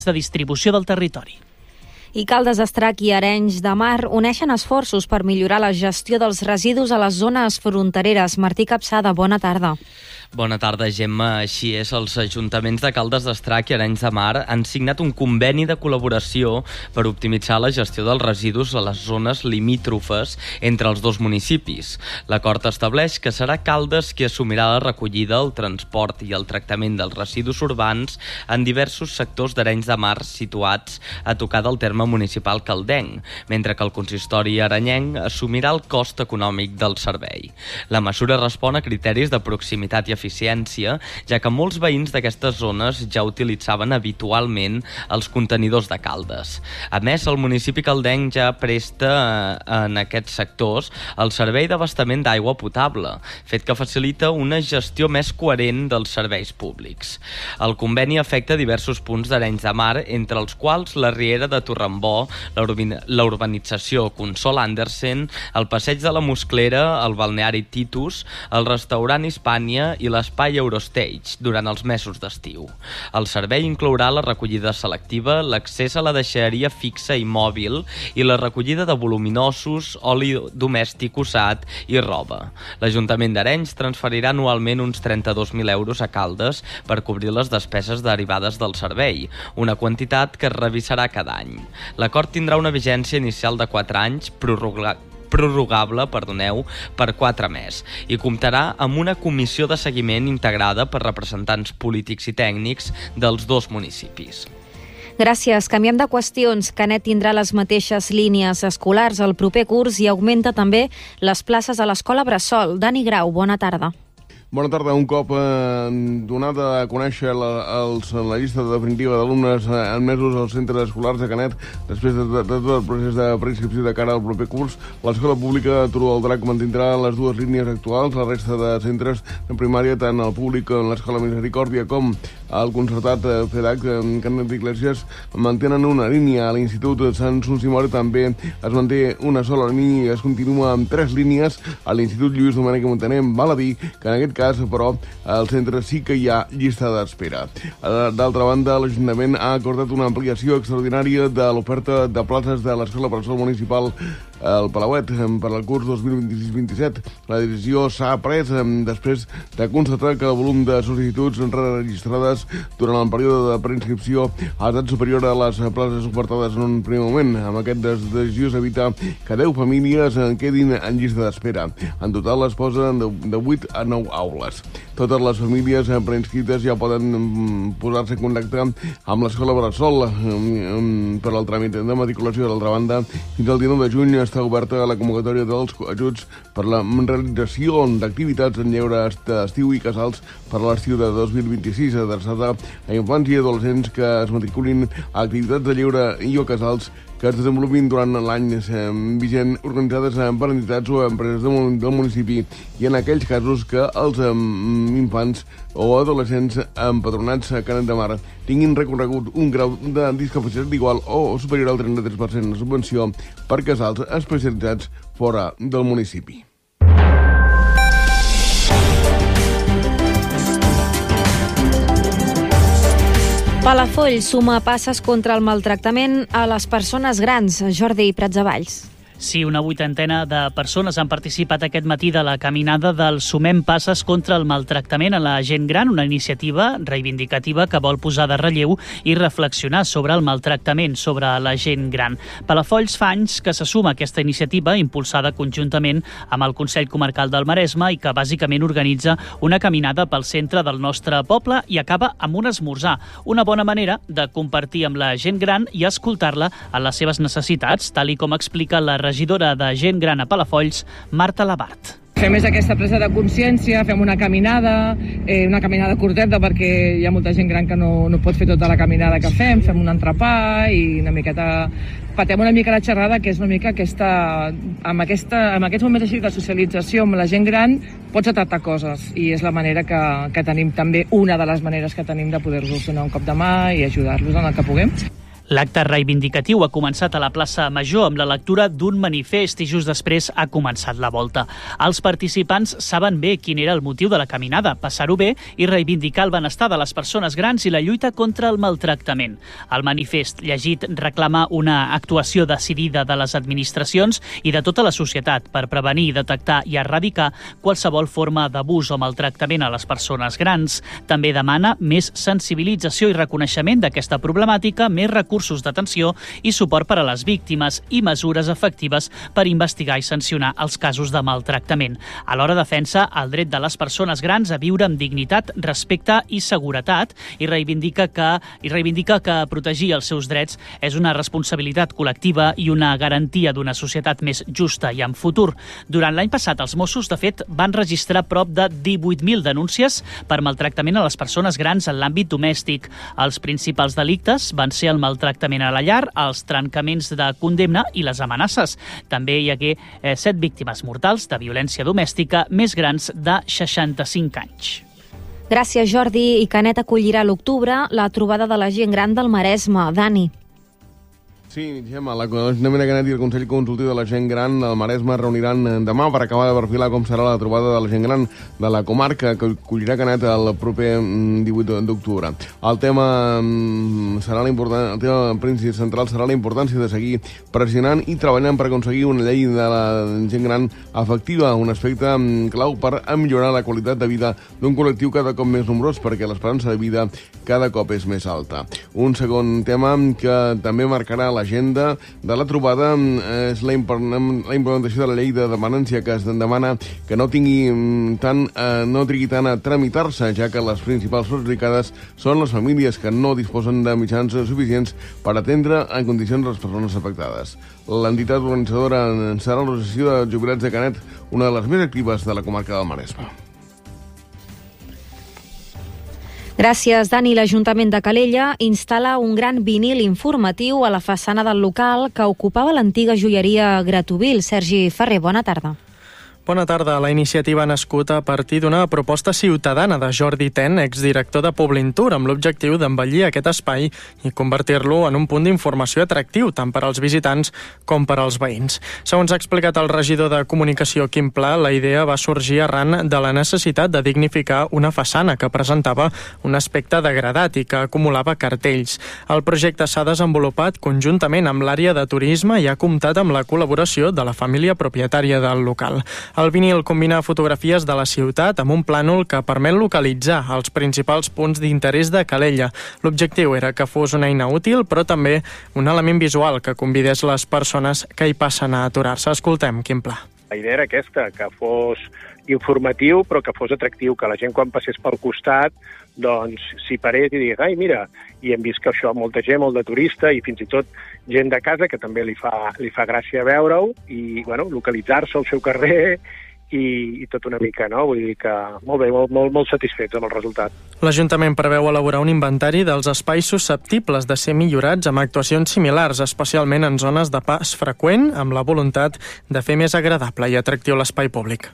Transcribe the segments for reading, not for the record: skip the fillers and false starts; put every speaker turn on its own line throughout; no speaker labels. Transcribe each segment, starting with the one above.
de distribució del territori.
I Caldes d'Estrac i Arenys de Mar uneixen esforços per millorar la gestió dels residus a les zones frontereres. Martí Capçada, bona tarda.
Bona tarda, Gemma. Així és, els ajuntaments de Caldes d'Estrac i Arenys de Mar han signat un conveni de col·laboració per optimitzar la gestió dels residus a les zones limítrofes entre els dos municipis. L'acord estableix que serà Caldes qui assumirà la recollida, el transport i el tractament dels residus urbans en diversos sectors d'Arenys de Mar situats a tocar del terme municipal caldenc, mentre que el consistori arenyenc assumirà el cost econòmic del servei. La mesura respon a criteris de proximitat i eficiència, ja que molts veïns d'aquestes zones ja utilitzaven habitualment els contenidors de Caldes. A més, el municipi caldenc ja presta en aquests sectors el servei d'abastament d'aigua potable, fet que facilita una gestió més coherent dels serveis públics. El conveni afecta diversos punts d'Arenys de Mar, entre els quals la Riera de Torrembó, la urbanització Consol Andersen, el Passeig de la Musclera, el balneari Titus, el restaurant Hispània i l'espai Eurostage durant els mesos d'estiu. El servei inclourà la recollida selectiva, l'accés a la deixalleria fixa i mòbil i la recollida de voluminosos, oli domèstic usat i roba. L'Ajuntament d'Arenys transferirà anualment uns 32.000 euros a Caldes per cobrir les despeses derivades del servei, una quantitat que es revisarà cada any. L'acord tindrà una vigència inicial de 4 anys, prorrogable per 4 més, i comptarà amb una comissió de seguiment integrada per representants polítics i tècnics dels dos municipis.
Gràcies. Canviem de qüestions. Canet tindrà les mateixes línies escolars el proper curs i augmenta també les places a l'escola Bressol. Dani Grau, bona tarda.
Bona tarda. Un cop donada a conèixer la llista definitiva d'alumnes admesos als centres escolars de Canet, després de tot el procés de preinscripció de cara al proper curs, l'escola pública Turó del Drac mantindrà les dues línies actuals. La resta de centres de primària, tant el públic com l'escola Misericòrdia com el concertat FEDAC Canet d'Iglesias, mantenen una línia. A l'Institut Sant Simó també es manté una sola línia i es continua amb 3 línies. A l'Institut Lluís Domènech i Montaner val a dir que en aquest cas, però, al centre sí que hi ha llista d'espera. D'altra banda, l'Ajuntament ha acordat una ampliació extraordinària de l'oferta de places de l'Escola Bressol Municipal al Palauet per al curs 2026-27. La decisió s'ha pres després de constatar que el volum de sol·licituds registrades durant el període de preinscripció ha estat superior a les places ofertades en un primer moment. Amb aquesta decisió s'evita que 10 famílies quedin en llista d'espera. En total es posen de 8 a 9 aules. Totes les famílies preinscrites ja poden posar-se en contacte amb l'escola Bressol per al tràmit de matriculació. D'altra banda, fins al 19 de juny està oberta la convocatòria dels ajuts per la realització d'activitats en lleure d'estiu i casals per a l'estiu de 2026, adreçada a infants i adolescents que es matriculin a activitats de lleure i o casals que es desenvolupin durant l'any vigent, organitzades per entitats o empreses del municipi, i en aquells casos que els infants o adolescents empadronats a Canet de Mar tinguin recorregut un grau de discapacitat igual o superior al 33% de subvenció per casals especialitzats fora del municipi.
Palafolls suma passes contra el maltractament a les persones grans. Jordi Pratsavalls.
Sí, una 80ena de persones han participat aquest matí de la caminada del Sumem Passes contra el maltractament a la gent gran, una iniciativa reivindicativa que vol posar de relleu i reflexionar sobre el maltractament sobre la gent gran. Palafolls fa anys que se suma a aquesta iniciativa, impulsada conjuntament amb el Consell Comarcal del Maresme, i que bàsicament organitza una caminada pel centre del nostre poble i acaba amb un esmorzar. Una bona manera de compartir amb la gent gran i escoltar-la en les seves necessitats, tal i com explica la regidora de gent gran a Palafolls, Marta Labart.
Fem més aquesta presa de consciència, fem una caminada curteta perquè hi ha molta gent gran que no pot fer tota la caminada que fem un entrepà i una miqueta patem una mica la xerrada, que és una mica amb aquests moments així de socialització amb la gent gran pots tractar coses, i és la manera que tenim també, una de les maneres que tenim de poder-los donar un cop de mà i ajudar-los en el que puguem.
L'acte reivindicatiu ha començat a la plaça Major amb la lectura d'un manifest i just després ha començat la volta. Els participants saben bé quin era el motiu de la caminada, passar-ho bé i reivindicar el benestar de les persones grans i la lluita contra el maltractament. El manifest llegit reclama una actuació decidida de les administracions i de tota la societat per prevenir, detectar i erradicar qualsevol forma d'abús o maltractament a les persones grans. També demana més sensibilització i reconeixement d'aquesta problemàtica, més recursos d'atenció i suport per a les víctimes i mesures efectives per investigar i sancionar els casos de maltractament. Alhora defensa el dret de les persones grans a viure amb dignitat, respecte i seguretat i reivindica que protegir els seus drets és una responsabilitat col·lectiva i una garantia d'una societat més justa i amb futur. Durant l'any passat, els Mossos, de fet, van registrar prop de 18.000 denúncies per maltractament a les persones grans en l'àmbit domèstic. Els principals delictes van ser el maltractament a la llar, els trencaments de condemna i les amenaces. També hi hagué 7 víctimes mortals de violència domèstica més grans de 65 anys.
Gràcies, Jordi. I Canet acollirà a l'octubre la trobada de la gent gran del Maresme. Dani.
Sí, Gemma, l'Ajuntament de Canet i el Consell Consultiu de la Gent Gran del Maresme reuniran demà per acabar de perfilar com serà la trobada de la gent gran de la comarca que acollirà Canet el proper 18 d'octubre. El tema principal central serà la importància de seguir pressionant i treballant per aconseguir una llei de la gent gran efectiva, un aspecte clau per millorar la qualitat de vida d'un col·lectiu cada cop més nombrós perquè l'esperança de vida cada cop és més alta. Un segon tema que també marcarà l'agenda de la trobada és la implementació de la llei de dependència, que es demana que no trigui tant a tramitar-se, ja que les principals perjudicades són les famílies que no disposen de mitjans suficients per atendre en condicions les persones afectades. L'entitat organitzadora serà l'Associació de Jubilats de Canet, una de les més actives de la comarca del Maresme.
Gràcies, Dani. L'Ajuntament de Calella instal·la un gran vinil informatiu a la façana del local que ocupava l'antiga joieria Gratovil. Sergi Ferrer, bona tarda.
Bona tarda. La iniciativa ha nascut a partir d'una proposta ciutadana de Jordi Ten, exdirector de Publintur, amb l'objectiu d'embellir aquest espai i convertir-lo en un punt d'informació atractiu tant per als visitants com per als veïns. Segons ha explicat el regidor de Comunicació, Quim Pla, la idea va sorgir arran de la necessitat de dignificar una façana que presentava un aspecte degradat i que acumulava cartells. El projecte s'ha desenvolupat conjuntament amb l'àrea de turisme i ha comptat amb la col·laboració de la família propietària del local. El vinil combina fotografies de la ciutat amb un plànol que permet localitzar els principals punts d'interès de Calella. L'objectiu era que fos una eina útil, però també un element visual que convidés les persones que hi passen a aturar-se. Escoltem, Quim Pla.
La idea era aquesta, que fos informatiu, però que fos atractiu, que la gent quan passés pel costat doncs s'hi parés i digués, ai, mira, i hem vist que això molta gent, molt de turista i fins i tot gent de casa que també li fa gràcia veure-ho i, bueno, localitzar-se al seu carrer i tot una mica, no? Vull dir que molt bé, molt satisfets amb el resultat.
L'Ajuntament preveu elaborar un inventari dels espais susceptibles de ser millorats amb actuacions similars, especialment en zones de pas freqüent, amb la voluntat de fer més agradable i atractiu l'espai públic.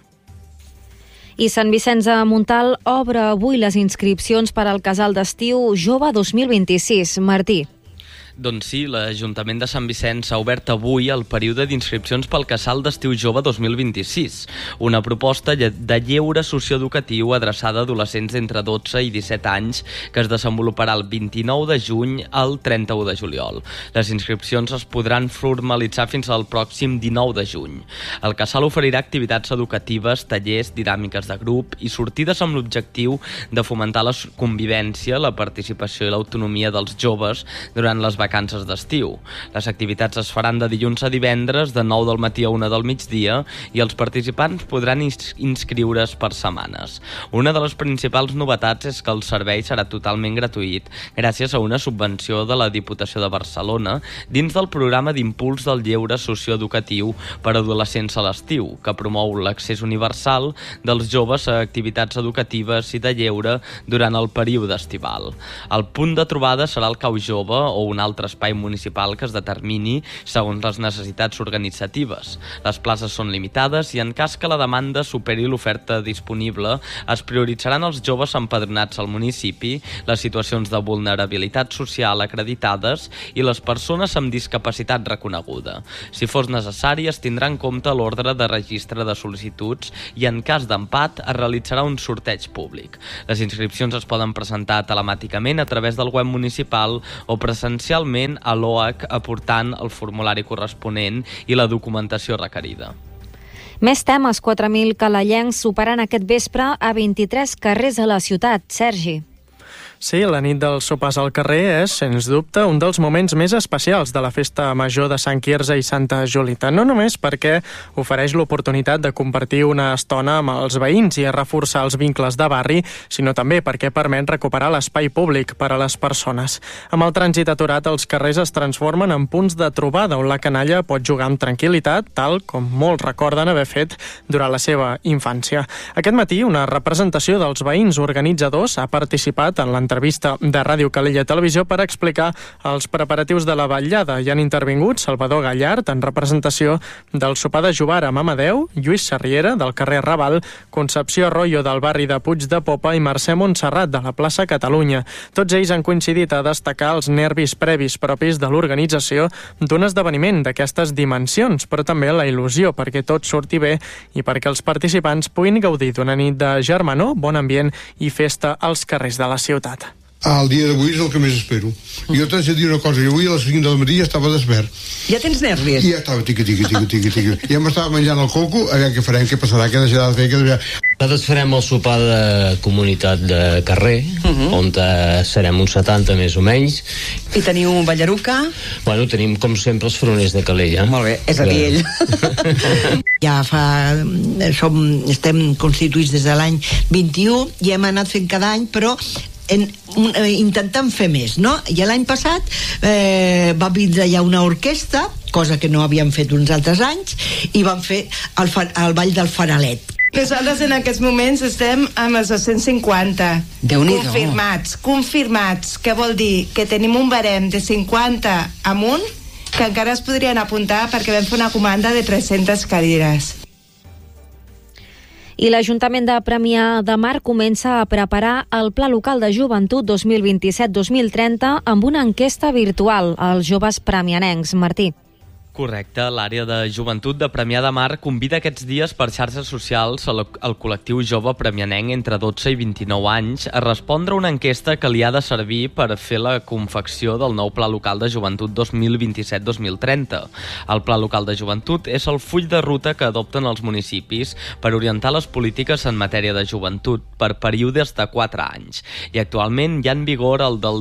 I Sant Vicenç de Montalt obre avui les inscripcions per al casal d'estiu Jove 2026. Martí.
Doncs sí, l'Ajuntament de Sant Vicenç ha obert avui el període d'inscripcions pel Casal d'Estiu Jove 2026, una proposta de lleure socioeducatiu adreçada a adolescents entre 12 i 17 anys que es desenvoluparà el 29 de juny al 31 de juliol. Les inscripcions es podran formalitzar fins al pròxim 19 de juny. El casal oferirà activitats educatives, tallers, dinàmiques de grup i sortides amb l'objectiu de fomentar la convivència, la participació i l'autonomia dels joves durant les vacances d'estiu. Les activitats es faran de dilluns a divendres, de 9 del matí a 1 del migdia, i els participants podran inscriure's per setmanes. Una de les principals novetats és que el servei serà totalment gratuït gràcies a una subvenció de la Diputació de Barcelona dins del programa d'impuls del lleure socioeducatiu per a adolescents a l'estiu, que promou l'accés universal dels joves a activitats educatives i de lleure durant el període estival. El punt de trobada serà el Cau Jove o un altre altre espai municipal que es determini segons les necessitats organitzatives. Les places són limitades i en cas que la demanda superi l'oferta disponible, es prioritzaran els joves empadronats al municipi, les situacions de vulnerabilitat social acreditades i les persones amb discapacitat reconeguda. Si fos necessari, es tindrà en compte l'ordre de registre de sol·licituds i en cas d'empat es realitzarà un sorteig públic. Les inscripcions es poden presentar telemàticament a través del web municipal o presencialment a l'OAC aportant el formulari corresponent i la documentació requerida.
Més temes, 4.000 calellencs superen aquest vespre a 23 carrers a la ciutat. Sergi.
Sí, la nit dels sopars al carrer és, sens dubte, un dels moments més especials de la festa major de Sant Quirze i Santa Julita. No només perquè ofereix l'oportunitat de compartir una estona amb els veïns i reforçar els vincles de barri, sinó també perquè permet recuperar l'espai públic per a les persones. Amb el trànsit aturat, els carrers es transformen en punts de trobada on la canalla pot jugar amb tranquil·litat, tal com molts recorden haver fet durant la seva infància. Aquest matí, una representació dels veïns organitzadors ha participat en l'entrevista de Ràdio Calella Televisió per explicar els preparatius de la vetllada. Hi han intervingut Salvador Gallart en representació del sopar de Jovar amb Amadeu, Lluís Sarriera del carrer Raval, Concepció Arroyo del barri de Puig de Popa i Mercè Montserrat de la plaça Catalunya. Tots ells han coincidit a destacar els nervis previs propis de l'organització d'un esdeveniment d'aquestes dimensions, però també la il·lusió perquè tot surti bé i perquè els participants puguin gaudir d'una nit de germanor, bon ambient i festa als carrers de la ciutat.
El dia d'avui és el que més espero. Jo t'haig de dir una cosa, jo avui a les 5 del matí ja estava despert.
Ja tens nervis?
I ja estava tiqui. Ja m'estava menjant el coco, a veure què farem, què passarà, què deixarà de fer,
Nosaltres farem el sopar de comunitat de carrer, on serem uns 70 més o menys.
I teniu un ballaruca?
Bueno, tenim com sempre els froners de Calella.
Molt bé, és a dir, ell. Ja estem constituïts des de l'any 21 i hem anat fent cada any, però intentant fer més, no? I l'any passat va vindre ja una orquestra, cosa que no havíem fet uns altres anys, i van fer el ball del faralet.
Nosaltres en aquests moments estem amb els 250 confirmats, que vol dir que tenim un barem de 50 amunt que encara es podrien apuntar perquè vam fer una comanda de 300 cadires.
I l'Ajuntament de Premià de Mar comença a preparar el Pla Local de Joventut 2027-2030 amb una enquesta virtual als joves premianencs. Martí.
Correcte, l'àrea de joventut de Premià de Mar convida aquests dies per xarxes socials al col·lectiu jove premianenc entre 12 i 29 anys a respondre a una enquesta que li ha de servir per fer la confecció del nou Pla Local de Joventut 2027-2030. El Pla Local de Joventut és el full de ruta que adopten els municipis per orientar les polítiques en matèria de joventut per períodes de 4 anys. I actualment hi ha en vigor el del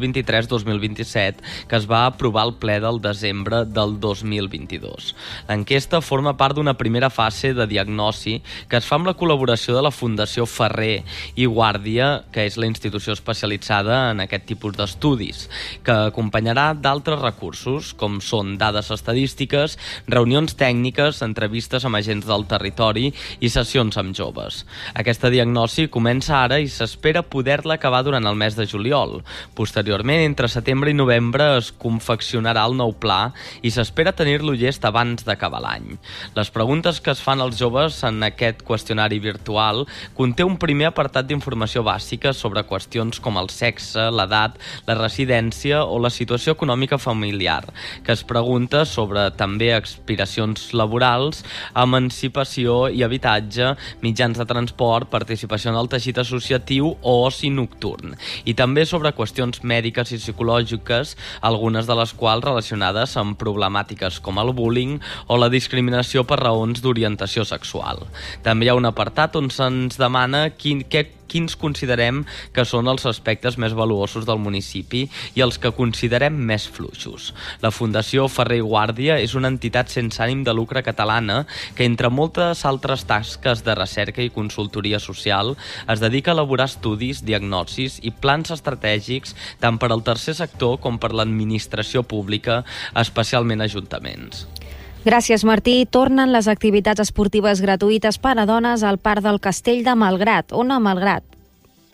2023-2027 que es va aprovar al ple del desembre del 2022. L'enquesta forma part d'una primera fase de diagnosi que es fa amb la col·laboració de la Fundació Ferrer i Guàrdia, que és la institució especialitzada en aquest tipus d'estudis, que acompanyarà d'altres recursos, com són dades estadístiques, reunions tècniques, entrevistes amb agents del territori i sessions amb joves. Aquesta diagnosi comença ara i s'espera poder-la acabar durant el mes de juliol. Posteriorment, entre setembre i novembre, es confeccionarà el nou pla i s'espera tenir-lo llest abans d'acabar l'any. Les preguntes que es fan als joves en aquest qüestionari virtual conté un primer apartat d'informació bàsica sobre qüestions com el sexe, l'edat, la residència o la situació econòmica familiar, que es pregunta sobre també aspiracions laborals, emancipació i habitatge, mitjans de transport, participació en el teixit associatiu o oci nocturn, i també sobre qüestions mèdiques i psicològiques, algunes de les quals relacionades amb problemàtiques com el bullying o la discriminació per raons d'orientació sexual. També hi ha un apartat on se'ns demana quins considerem que són els aspectes més valuosos del municipi i els que considerem més fluixos. La Fundació Ferrer i Guàrdia és una entitat sense ànim de lucre catalana que, entre moltes altres tasques de recerca i consultoria social, es dedica a elaborar estudis, diagnosis i plans estratègics tant per al tercer sector com per l'administració pública, especialment ajuntaments.
Gràcies, Martí. Tornen les activitats esportives gratuïtes per a dones al Parc del Castell de Malgrat. On a Malgrat?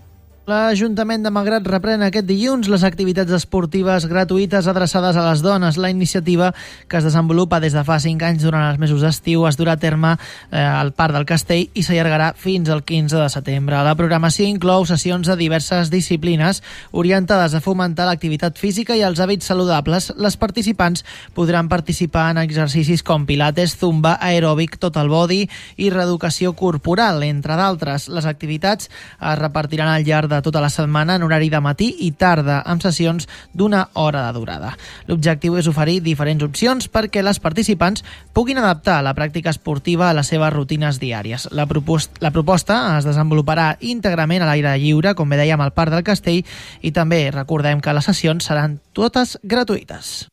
L'Ajuntament de Malgrat reprèn aquest dilluns les activitats esportives gratuïtes adreçades a les dones. La iniciativa, que es desenvolupa des de fa 5 anys durant els mesos d'estiu, es durà a terme al Parc del Castell i s'allargarà fins al 15 de setembre. La programació inclou sessions de diverses disciplines orientades a fomentar l'activitat física i els hàbits saludables. Les participants podran participar en exercicis com pilates, zumba, aeròbic, total body i reeducació corporal, entre d'altres. Les activitats es repartiran al llarg de tota la setmana en horari de matí i tarda, amb sessions d'1 hora de durada. L'objectiu és oferir diferents opcions perquè les participants puguin adaptar la pràctica esportiva a les seves rutines diàries. La proposta es desenvoluparà íntegrament a l'aire lliure, com bé dèiem, al Parc del Castell, i també recordem que les sessions seran totes gratuïtes.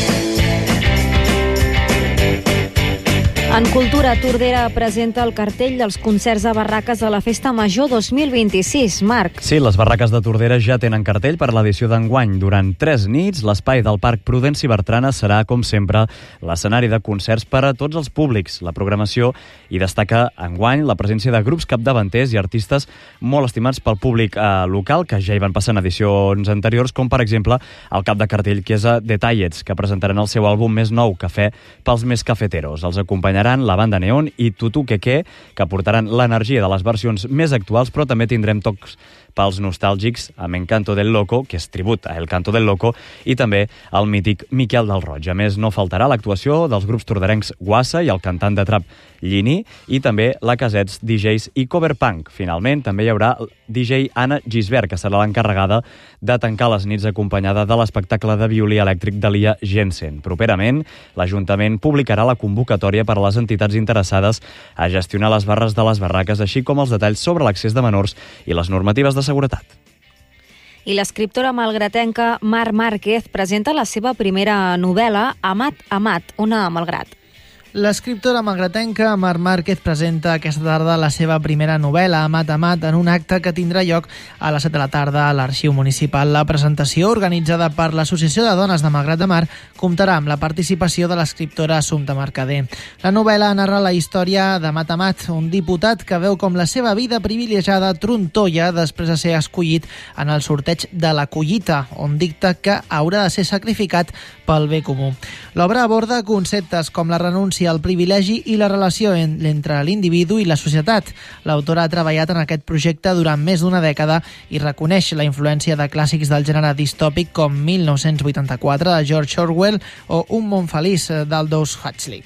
En Cultura, Tordera presenta el cartell dels concerts de barraques de la Festa Major 2026. Marc.
Sí, les barraques de Tordera ja tenen cartell per l'edició d'enguany. Durant 3 nits, l'espai del Parc Prudenci Bertrana serà, com sempre, l'escenari de concerts per a tots els públics. La programació hi destaca enguany la presència de grups capdavanters i artistes molt estimats pel públic local, que ja hi van passar en edicions anteriors, com per exemple el cap de cartell, que és a Detallets, que presentaran el seu àlbum més nou, Cafè pels més cafeteros. Els acompanyaran la banda Neon i Tutu Keke, que portaran l'energia de les versions més actuals, però també tindrem tocs pels nostàlgics amb Encanto del Loco, que és tribut a El Canto del Loco, i també el mític Miquel del Roig. A més, no faltarà l'actuació dels grups tordarencs Guassa i el cantant de trap Llini, i també la Casets, DJs i Coverpunk. Finalment, també hi haurà DJ Anna Gisbert, que serà l'encarregada de tancar les nits acompanyada de l'espectacle de violí elèctric de l'Ia Jensen. Properament, l'Ajuntament publicarà la convocatòria per a les entitats interessades a gestionar les barres de les barraques, així com els detalls sobre l'accés de menors i les normatives de seguretat.
I l'escriptora malgratenca Mar Márquez presenta la seva primera novel·la, Amat, Amat, una Malgrat.
L'escriptora malgratenca Mar Márquez presenta aquesta tarda la seva primera novel·la, Amat, Amat, en un acte que tindrà lloc a les 7 de la tarda a l'Arxiu Municipal. La presentació, organitzada per l'Associació de Dones de Malgrat de Mar, comptarà amb la participació de l'escriptora Assumpta Mercader. La novel·la narra la història d'Amat, Amat, un diputat que veu com la seva vida privilegiada trontolla després de ser escollit en el sorteig de la collita, on dicta que haurà de ser sacrificat pel bé comú. L'obra aborda conceptes com la renúncia al privilegi i la relació entre l'individu i la societat. L'autora ha treballat en aquest projecte durant més d'1 dècada i reconeix la influència de clàssics del gènere distòpic com 1984 de George Orwell o Un món feliç d'Aldous Huxley.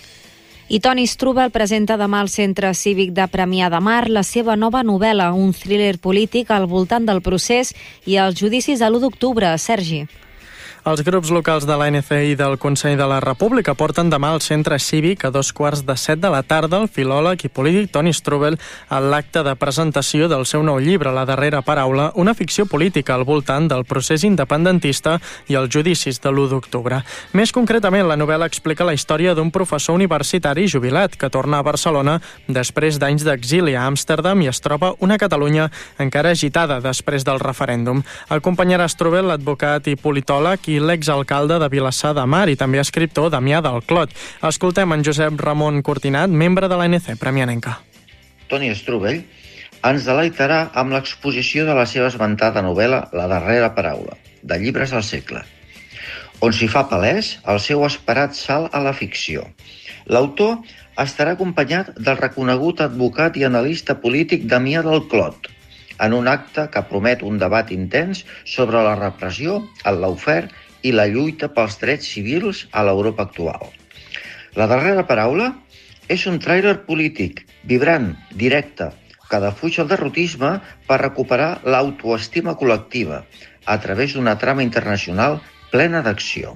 I Toni Strubel presenta demà al Centre Cívic de Premià de Mar la seva nova novel·la, un thriller polític al voltant del procés i els judicis de l'1 d'octubre. Sergi.
Els grups locals de l'ANC i del Consell de la República porten demà al Centre Cívic a 6:45 de la tarda el filòleg i polític Toni Strubel a l'acte de presentació del seu nou llibre, La darrera paraula, una ficció política al voltant del procés independentista i els judicis de l'1 d'octubre. Més concretament, la novel·la explica la història d'un professor universitari jubilat que torna a Barcelona després d'anys d'exili a Amsterdam i es troba una Catalunya encara agitada després del referèndum. Acompanyarà Strubel l'advocat i politòleg i l'exalcalde de Vilassar de Mar i també escriptor Damià del Clot. Escoltem en Josep Ramon Cortinat, membre de l'ANC premianenca.
Toni Strubel ens deleitarà amb l'exposició de la seva esmentada novel·la La darrera paraula, de Llibres del segle, on s'hi fa palès el seu esperat salt a la ficció. L'autor estarà acompanyat del reconegut advocat i analista polític Damià del Clot, en un acte que promet un debat intens sobre la repressió, el lawfare i la lluita pels drets civils a l'Europa actual. La darrera paraula és un tràiler polític, vibrant, directe, que defuig el derrotisme per recuperar l'autoestima col·lectiva a través d'una trama internacional plena d'acció.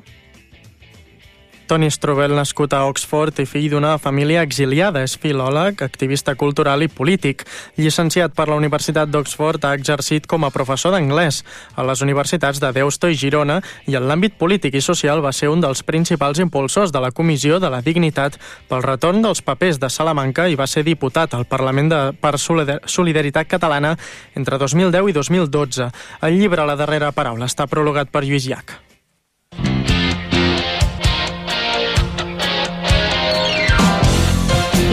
Toni Strubel, nascut a Oxford i fill d'una família exiliada, és filòleg, activista cultural i polític. Llicenciat per la Universitat d'Oxford, ha exercit com a professor d'anglès a les universitats de Deusto i Girona i en l'àmbit polític i social va ser un dels principals impulsors de la Comissió de la Dignitat pel retorn dels papers de Salamanca i va ser diputat al Parlament per Solidaritat Catalana entre 2010 i 2012. El llibre La darrera paraula està prologat per Lluís Llach.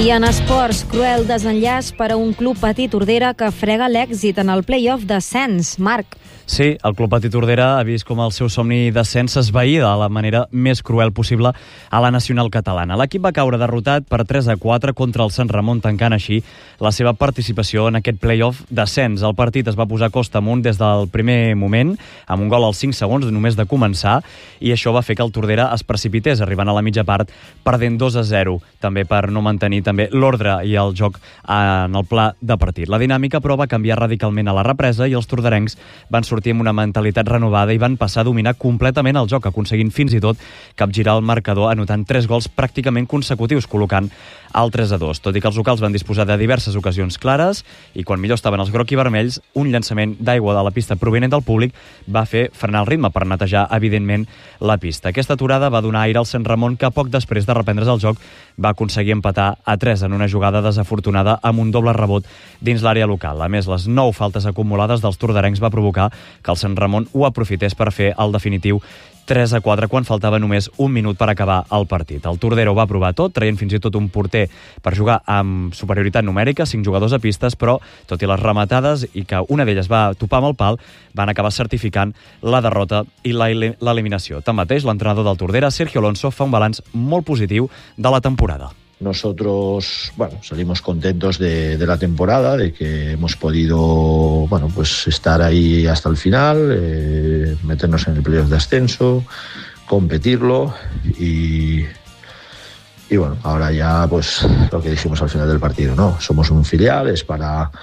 I en esports, cruel desenllaç per a un club Patí Tordera que frega l'èxit en el play-off d'ascens. Marc.
Sí, el Club Patí Tordera ha vist com el seu somni d'ascens s'esvaïa de la manera més cruel possible a la nacional catalana. L'equip va caure derrotat per 3-4 contra el Sant Ramon, tancant així la seva participació en aquest play-off d'ascens. El partit es va posar costa amunt des del primer moment, amb un gol als 5 segons només de començar, i això va fer que el Tordera es precipités, arribant a la mitja part perdent 2-0, també per no mantenir també l'ordre i el joc en el pla de partit. La dinàmica, però, va canviar radicalment a la represa i els torderencs van sortir amb una mentalitat renovada i van passar a dominar completament el joc, aconseguint fins i tot capgirar el marcador, anotant 3 gols pràcticament consecutius, col·locant el 3-2. Tot i que els locals van disposar de diverses ocasions clares i quan millor estaven els groc i vermells, un llançament d'aigua de la pista provinent del públic va fer frenar el ritme per netejar, evidentment, la pista. Aquesta aturada va donar aire al Sant Ramon, que poc després de reprendre's el joc va aconseguir empatar a 3 en una jugada desafortunada amb un doble rebot dins l'àrea local. A més, les 9 faltes acumulades dels torderencs va provocar que el Sant Ramon ho aprofités per fer el definitiu 3-4 quan faltava només un minut per acabar el partit. El Tordera ho va provar tot, traient fins i tot un porter per jugar amb superioritat numèrica, 5 jugadors a pistes, però tot i les rematades i que una d'elles va topar amb el pal, van acabar certificant la derrota i l'eliminació. Tanmateix, l'entrenador del Tordera, Sergio Alonso, fa un balanç molt positiu de la temporada.
Nosotros, salimos contentos de la temporada, de que hemos podido, estar ahí hasta el final, meternos en el playoff de ascenso, competirlo y ahora ya, lo que dijimos al final del partido, ¿no? Somos un filial, es para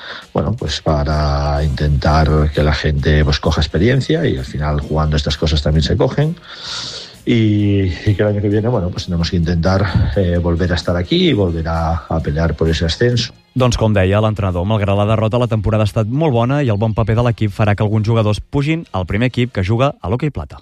intentar que la gente coja experiencia y al final jugando estas cosas también se cogen. Y que el año que viene, tenemos que intentar volver a estar aquí y volver a pelear por ese ascenso.
Doncs com deia l'entrenador, malgrat la derrota, la temporada ha estat molt bona i el bon paper de l'equip farà que alguns jugadors pugin al primer equip que juga a l'hoquei plata.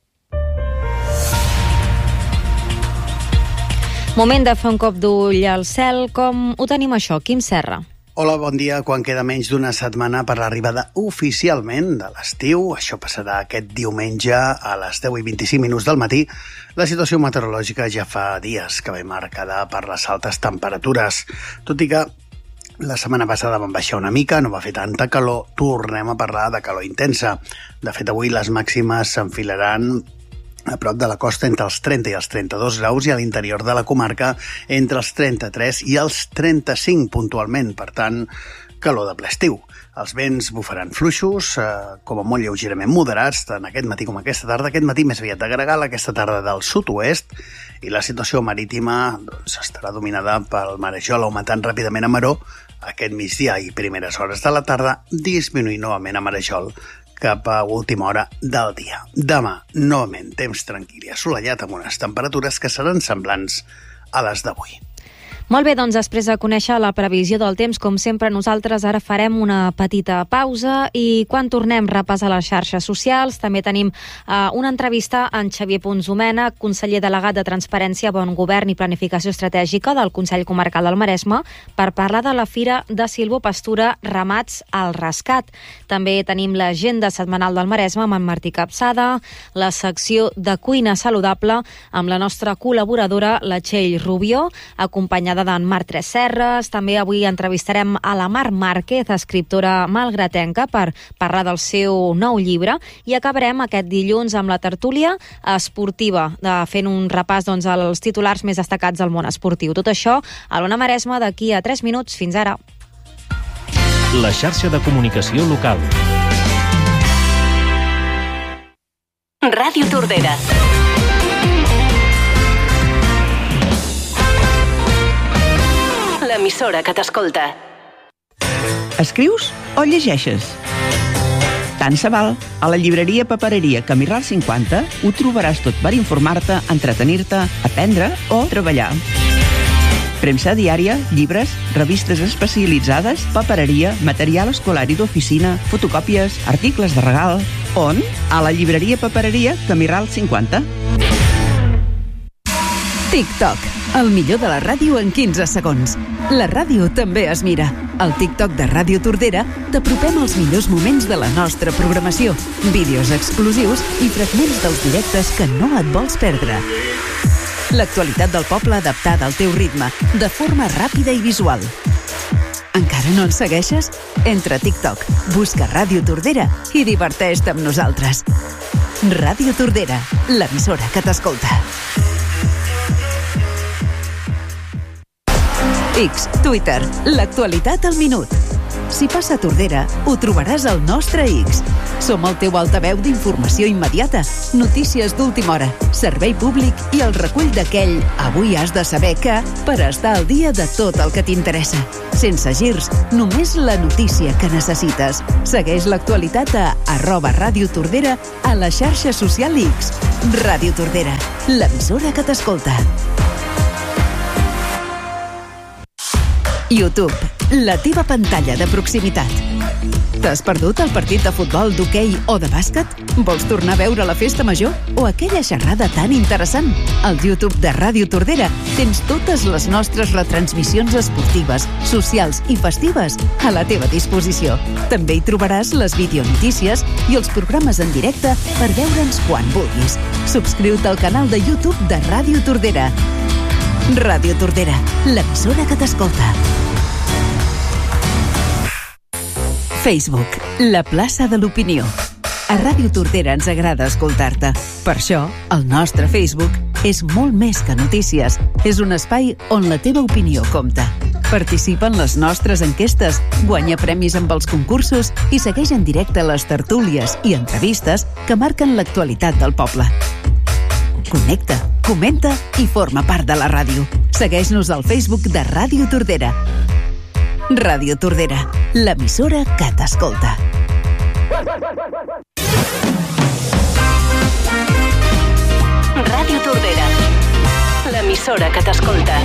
Moment de fer un cop d'ull al cel. Com ho tenim això, Quim Serra?
Hola, bon dia. Quan queda menys d'una setmana per l'arribada oficialment de l'estiu, això passarà aquest diumenge a les 10:25 del matí, la situació meteorològica ja fa dies que ve marcada per les altes temperatures. Tot i que la setmana passada van baixar una mica, no va fer tanta calor, tornem a parlar de calor intensa. De fet, avui les màximes s'enfilaran a prop de la costa entre els 30 i els 32 graus i a l'interior de la comarca entre els 33 i els 35 puntualment. Per tant, calor de ple estiu. Els vents bufaran fluixos, com a molt lleugerament moderats, tant aquest matí com aquesta tarda. Aquest matí més aviat de gregal, aquesta tarda del sud-oest, i la situació marítima estarà dominada pel marejol, augmentant ràpidament a maró aquest migdia i primeres hores de la tarda, disminuint novament a marejol cap a última hora del dia. Demà, novament, temps tranquil i assolellat amb unes temperatures que seran semblants a les d'avui.
Molt bé, doncs després de conèixer la previsió del temps, com sempre nosaltres ara farem una petita pausa i quan tornem repassar les xarxes socials. També tenim una entrevista a en Xavier Ponzomena, conseller delegat de Transparència, Bon Govern i Planificació Estratègica del Consell Comarcal del Maresme, per parlar de la Fira de Silvopastura Ramats al Rescat. També tenim l'agenda setmanal del Maresme amb en Martí Capçada, la secció de cuina saludable amb la nostra col·laboradora, la Txell Rubió, acompanyada d'en Marc Tres Serres. També avui entrevistarem a la Mar Márquez, escriptora malgratenca, per parlar del seu nou llibre, i acabarem aquest dilluns amb la tertúlia esportiva, fent un repàs als titulars més destacats del món esportiu. Tot això a l'Ona Maresme d'aquí a 3 minuts. Fins ara.
La xarxa de comunicació local.
Ràdio Tordera. L'emissora que t'escolta.
Escrius o llegeixes? Tant se val. A la llibreria Papereria Camirral 50 ho trobaràs tot per informar-te, entretenir-te, aprendre o treballar. Premsa diària, llibres, revistes especialitzades, papereria, material escolar i d'oficina, fotocòpies, articles de regal. On? A la llibreria Papereria Camirral 50.
TikTok, el millor de la ràdio en 15 segons. La ràdio també es mira. Al TikTok de Ràdio Tordera t'apropem els millors moments de la nostra programació, vídeos exclusius i fragments dels directes que no et vols perdre. L'actualitat del poble adaptada al teu ritme, de forma ràpida i visual. Encara no ens segueixes? Entra a TikTok, busca Ràdio Tordera i diverteix-te amb nosaltres. Ràdio Tordera, l'emissora que t'escolta. X, Twitter, l'actualitat al minut. Si passa a Tordera, ho trobaràs al nostre X. Som el teu altaveu d'informació immediata, notícies d'última hora, servei públic i el recull d'aquell avui has de saber que per estar al dia de tot el que t'interessa. Sense girs, només la notícia que necessites. Segueix l'actualitat a @Ràdio Tordera a la xarxa social X. Ràdio Tordera, l'emissora que t'escolta. YouTube, la teva pantalla de proximitat. T'has perdut el partit de futbol, d'hoquei o de bàsquet? Vols tornar a veure la festa major o aquella xerrada tan interessant? Al YouTube de Ràdio Tordera tens totes les nostres retransmissions esportives, socials i festives a la teva disposició. També hi trobaràs les videonotícies i els programes en directe per veure'ns quan vulguis. Subscriu-te al canal de YouTube de Ràdio Tordera. Ràdio Tordera, l'emissora que t'escolta. Facebook, la plaça de l'opinió. A Ràdio Tordera ens agrada escoltar-te. Per això, el nostre Facebook és molt més que notícies. És un espai on la teva opinió compta. Participa en les nostres enquestes, guanya premis amb els concursos i segueix en directe les tertúlies i entrevistes que marquen l'actualitat del poble. Connecta, comenta i forma part de la ràdio. Segueix-nos al Facebook de Ràdio Tordera. Ràdio Tordera, l'emissora que t'escolta. Ràdio Tordera, l'emissora que t'escolta.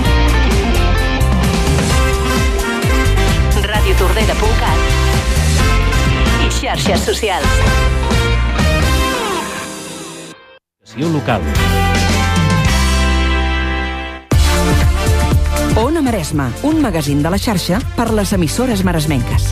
radiotordera.cat i xarxes socials.
Local.
Ona Maresma, un magazín de la xarxa per les emissores maresmenques.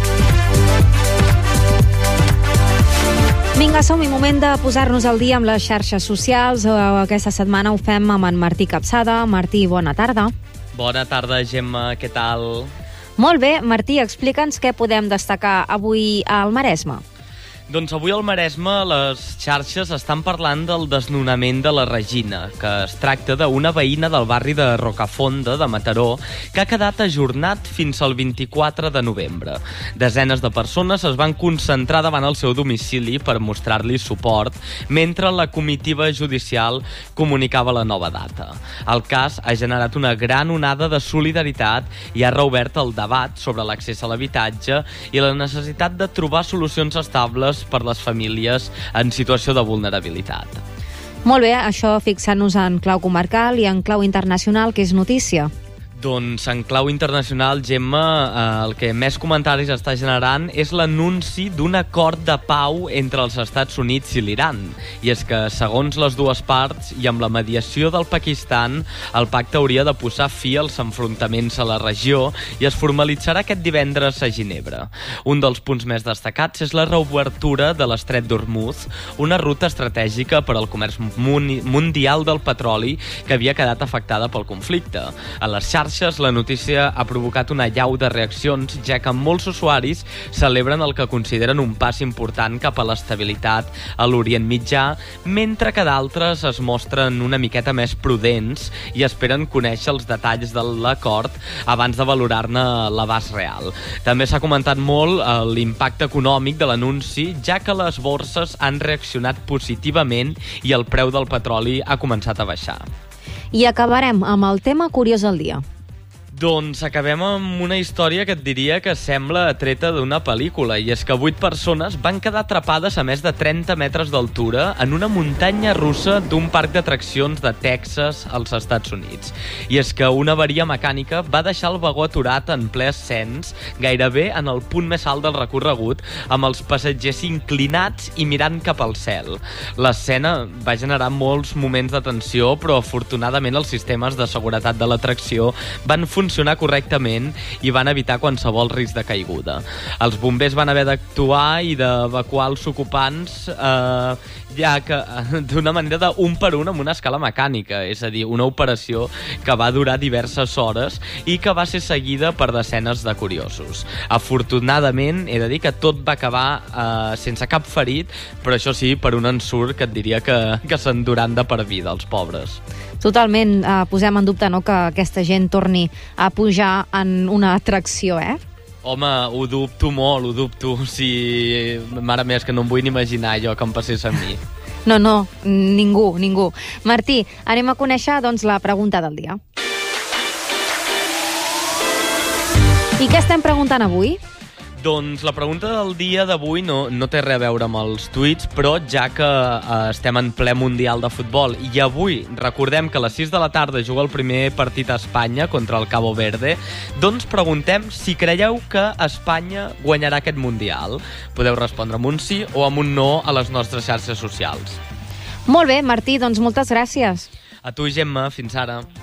Vinga, som-hi, moment de posar-nos al dia amb les xarxes socials. Aquesta setmana ho fem amb en Martí Capçada. Martí, bona tarda.
Bona tarda, Gemma, què tal?
Molt bé, Martí, explica'ns què podem destacar avui al Maresme.
Doncs avui al Maresme les xarxes estan parlant del desnonament de la Regina, que es tracta d'una veïna del barri de Rocafonda, de Mataró, que ha quedat ajornat fins al 24 de novembre. Desenes de persones es van concentrar davant el seu domicili per mostrar-li suport, mentre la comitiva judicial comunicava la nova data. El cas ha generat una gran onada de solidaritat i ha reobert el debat sobre l'accés a l'habitatge i la necessitat de trobar solucions estables per les famílies en situació de vulnerabilitat.
Molt bé, això fixant-nos en clau comarcal i en clau internacional, que és notícia.
Doncs en clau internacional, Gemma, el que més comentaris està generant és l'anunci d'un acord de pau entre els Estats Units i l'Iran. I és que, segons les dues parts i amb la mediació del Pakistan, el pacte hauria de posar fi als enfrontaments a la regió i es formalitzarà aquest divendres a Ginebra. Un dels punts més destacats és la reobertura de l'Estret d'Hormuz, una ruta estratègica per al comerç mundial del petroli que havia quedat afectada pel conflicte. A les xarxes, la notícia ha provocat una allau de reaccions, ja que molts usuaris celebren el que consideren un pas important cap a l'estabilitat a l'Orient Mitjà, mentre que d'altres es mostren una miqueta més prudents i esperen conèixer els detalls de l'acord abans de valorar-ne l'abast real. També s'ha comentat molt l'impacte econòmic de l'anunci, ja que les borses han reaccionat positivament i el preu del petroli ha començat a baixar.
I acabarem amb el tema curiós del dia.
Doncs acabem amb una història que et diria que sembla treta d'una pel·lícula, i és que 8 persones van quedar atrapades a més de 30 metres d'altura en una muntanya russa d'un parc d'atraccions de Texas, als Estats Units. I és que una avaria mecànica va deixar el vagó aturat en ple ascens, gairebé en el punt més alt del recorregut, amb els passatgers inclinats i mirant cap al cel. L'escena va generar molts moments de tensió, però afortunadament els sistemes de seguretat de l'atracció van funcionar funcionar correctament i van evitar qualsevol risc de caiguda. Els bombers van haver d'actuar i d'evacuar els ocupants ja que d'una manera d'un per un amb una escala mecànica, és a dir, una operació que va durar diverses hores i que va ser seguida per desenes de curiosos. Afortunadament, he de dir que tot va acabar sense cap ferit, però això sí, per un ensurt que et diria que s'enduran de per vida, els pobres.
Totalment, posem en dubte que aquesta gent torni a pujar en una atracció,
Home, ho dubto molt, ho dubto. Si, mare meva, és que no em vull ni imaginar allò que em passés a mi.
No, ningú. Martí, anem a conèixer doncs, la pregunta del dia. I què estem preguntant avui?
Doncs la pregunta del dia d'avui no té res a veure amb els tuits, però ja que estem en ple Mundial de Futbol i avui recordem que a les 6 de la tarda juga el primer partit a Espanya contra el Cabo Verde, doncs preguntem si creieu que Espanya guanyarà aquest Mundial. Podeu respondre amb un sí o amb un no a les nostres xarxes socials.
Molt bé, Martí, doncs moltes gràcies.
A tu, Gemma, fins ara.